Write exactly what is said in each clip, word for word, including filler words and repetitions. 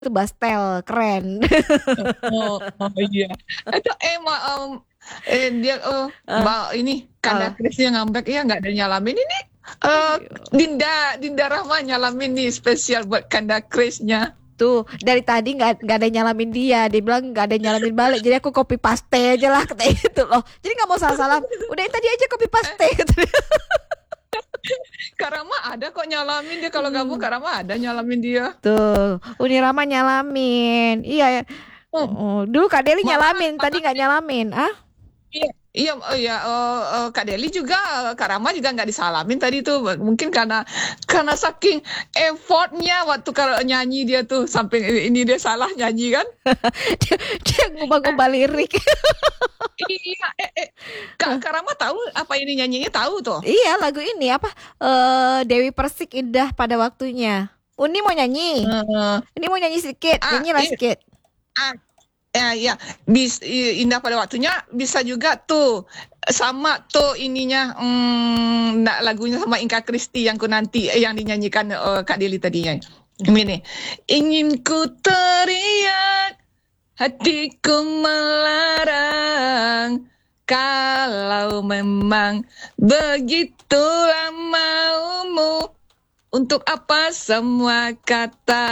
itu Bastel, keren. Oh, oh iya. Itu emang em, eh, dia eh, Ah, ba- ini ah. karena Krisnya ngambek ya nggak ada nyalamin ini. eh Iya. Dinda Dinda Rahma nyalamin nih spesial buat Kanda Krisnya. Tuh, dari tadi nggak nggak ada yang nyalamin dia. Dia bilang nggak ada yang nyalamin balik. Jadi aku copy paste aja lah kata itu loh. Jadi nggak mau salah-salah. Udah yang tadi aja copy paste. Kata dia. Karama ada kok nyalamin dia kalau gabung Hmm. Karama ada nyalamin dia. Tuh, Unirama nyalamin. Iya, ya. Hmm. Oh, dulu Kak Deli Malahan nyalamin, tadi nggak nyalamin. Ah? iya, iya, oh iya, eh, eh, Kak Deli juga, eh, Kak Rama juga nggak disalamin tadi tuh, mungkin karena karena saking effortnya waktu kalau nyanyi dia tuh sampai ini dia salah nyanyi kan? Dia, dia ngubah-ngubah lirik. Iya, eh, eh. Kak, Kak Rama tahu apa ini nyanyinya tahu tuh? Iya, lagu ini apa? Eh Dewi Persik indah pada waktunya. Uni mau nyanyi. Eh, Ini mau nyanyi sedikit, ah, nyanyilah i- sedikit. ah, ya, ya, bis, i- indah pada waktunya bisa juga tuh sama tuh ininya, hmm, nak lagunya sama Inka Kristi yang ku nanti eh, yang dinyanyikan eh, Kak Deli tadinya. Ini, ingin ku teriak, hatiku melarang, kalau memang begitulah maumu, untuk apa semua kata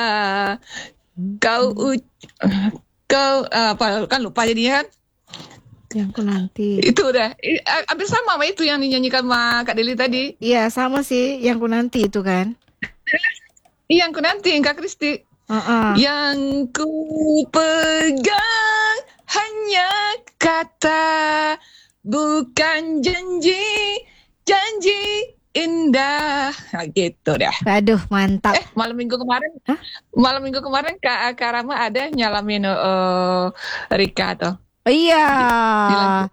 kau uc- kau eh, apa kan lupa jadinya kan Yang ku nanti. itu udah I- a- hampir sama sama itu yang dinyanyikan sama Kak Deli tadi. Iya, sama sih yang ku nanti itu kan. Iya, yang ku nanti Kak Kristi. Heeh. Yang ku pegang hanya kata, bukan janji, janji indah. Nah, gitu dah. Aduh, mantap. Eh, malam minggu kemarin, Hah? malam minggu kemarin Kak Kak Rama ada nyalamin eh Rika tuh. Oh, iya. Dilanjut.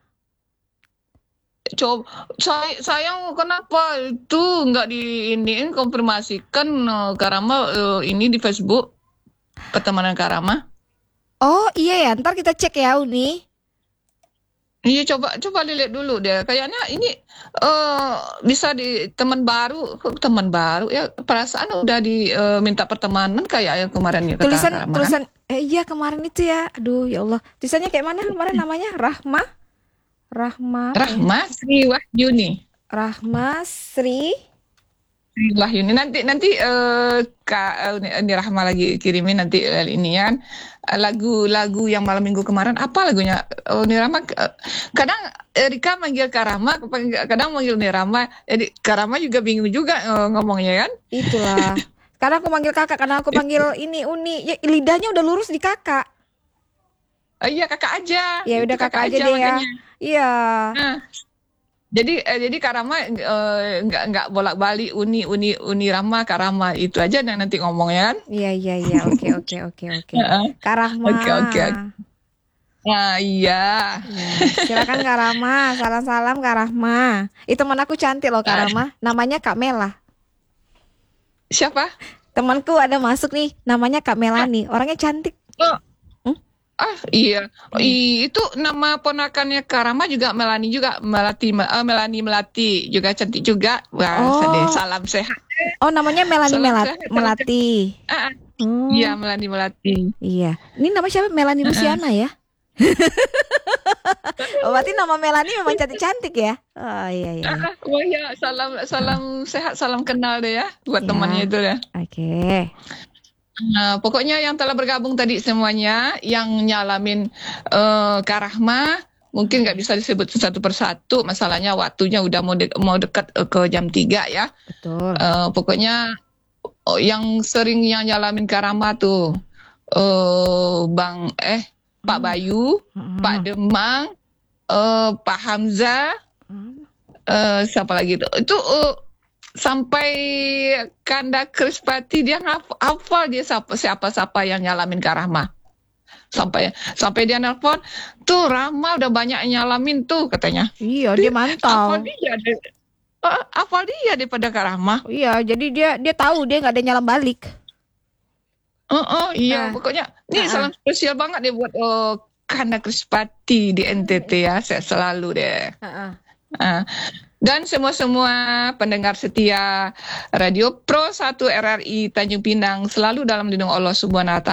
Coba say- sayang kenapa itu nggak diiniin konfirmasikan eh, Kak Rama eh, ini di Facebook pertemanan Kak Rama. Oh, iya ya. Ntar kita cek ya, Uni. Iya, coba coba dilihat dulu deh. Kayaknya ini eh bisa di teman baru, kok teman baru ya. Perasaan udah diminta pertemanan kayak yang kemarin ya kata Tulisan Kak Rama kan. tulisan eh iya kemarin itu ya. Aduh, ya Allah. Tulisannya kayak mana kemarin namanya? Rahma? Rahma apa ya? Rahma Sri Wahyuni. Rahma Sri. Sri Wahyuni nanti nanti eh Kak eh, ini ini Rahma lagi kirimin nanti eh, ini kan eh, lagu-lagu yang malam minggu kemarin apa lagunya? Oh, ini Rahma eh, kadang eh, Rika manggil Kak Rahma, kadang manggil Uni Rahma. Jadi Kak Rahma juga bingung juga eh, ngomongnya kan. Itulah. Karena aku manggil kakak, karena aku panggil ini Uni. Ya, lidahnya udah lurus di kakak. Eh, iya kakak aja, Ya itu udah kakak kakak aja aja deh ya. makanya. Iya. Nah, jadi eh, jadi Kak Rama eh, nggak nggak bolak-balik Uni Uni Uni Rama Kak Rama itu aja dan nanti ngomongnya kan. Iya, iya, iya. Oke, oke, oke, oke. Heeh. Kak Rahma. Oke oke. oke. Nah iya. Ya, silakan Kak Rahma. Salam-salam Kak Rahma. Itu teman aku cantik loh Kak Ah, Rahma. Namanya Kak Mela. siapa? Temanku ada masuk nih, namanya Kak Melani. Orangnya cantik. Oh, Hmm? ah iya. Hmm. I, itu nama ponakannya Kak Rama juga Melani juga Melati eh, Melani Melati juga cantik juga. Wah, sedih. Oh, Salam sehat. oh namanya Melani Salam Melat sehat. Salam sehat. Melati. Ah, ah. Oh, Iya Melani Melati. iya. Ini nama siapa? Melani Heeh. Luciana ya? Oh, berarti nama Melani memang cantik-cantik ya? Oh, iya, iya, iya. Ah, ah. Wah ya salam salam sehat salam kenal deh ya buat temannya Ya, itu ya. oke. Nah, pokoknya yang telah bergabung tadi semuanya, yang nyalamin eh Kak Rahma, mungkin nggak bisa disebut satu persatu, masalahnya waktunya udah mau de- mau dekat eh, ke jam tiga ya. Betul. Eh, pokoknya oh, yang sering yang nyalamin Kak Rahma tuh, eh Bang, eh Pak Hmm. Bayu, Pak Hmm. Demang, eh Pak Hamzah, Hmm. eh siapa lagi tuh? Itu eh, sampai Kanda Krispati dia ngaf- hafal dia siapa siapa siapa yang nyalamin Kak Rahma. Sampai sampai dia nelpon, tuh Rahma udah banyak yang nyalamin tuh katanya. Iya, Dia dia hafal mantau. dia deh. Eh, hafal dia daripada Kak Rahma. Iya, jadi dia dia tahu dia nggak ada nyalam balik. Heeh, iya, Nah, pokoknya ah, nih ah. salam spesial banget deh buat eh, Kanda Krispati di N T T ya, sehat selalu deh. Ah, ah. Ah. Dan semua-semua pendengar setia Radio Pro satu R R I Tanjung Pinang selalu dalam lindung Allah Subhanahu wa Ta'ala.